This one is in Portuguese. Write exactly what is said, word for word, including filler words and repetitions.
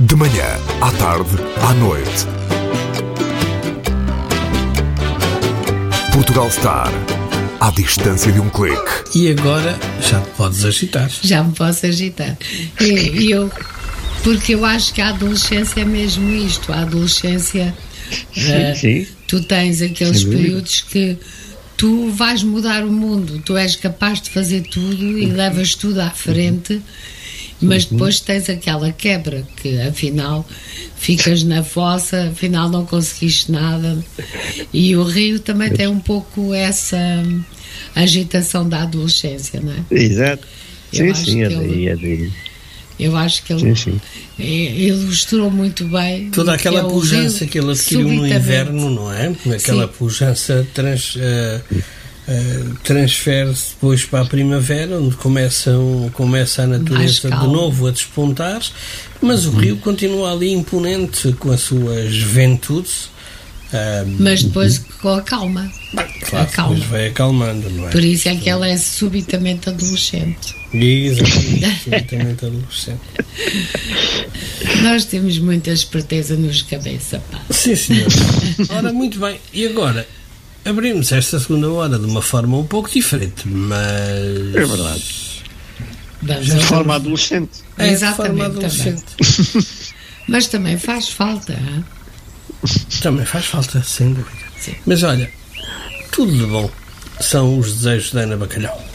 De manhã, à tarde, à noite. Portugal Star. À distância de um clique. E agora já te podes agitar. Já me posso agitar. E eu, porque eu acho que a adolescência é mesmo isto. A adolescência, Sim, uh, sim. tu tens aqueles Sem dúvida. períodos que tu vais mudar o mundo. Tu és capaz de fazer tudo e levas tudo à frente, mas depois tens aquela quebra que afinal ficas na fossa, afinal não conseguiste nada. E o Rio também tem um pouco essa agitação da adolescência, não é? Exato. Eu Sim, acho sim, é que daí, ele- é daí. Eu acho que Sim, ele sim. eh, ilustrou muito bem Toda o que aquela é o pujança Rio, que ele adquiriu no subitamente. inverno, não é? Aquela Sim. pujança trans, eh, eh, transfere-se depois para a primavera, onde começam, começa a natureza de calma. novo a despontar, mas o Rio continua ali imponente com a sua juventude. Ah, Mas depois com a calma. claro, acalma. depois vai acalmando, não é? Por isso é que ela é subitamente adolescente. Exatamente, absolutamente adolescente. Nós temos muita esperteza nos cabeça, pá. Sim, senhor. Ora, muito bem. E agora, abrimos esta segunda hora de uma forma um pouco diferente, mas... É verdade. Vamos De ao- forma adolescente. É de Exatamente, forma adolescente. Mas também faz falta, hã? Também faz falta, sem dúvida. Sim. Mas olha, tudo de bom são os desejos da Ana Bacalhau.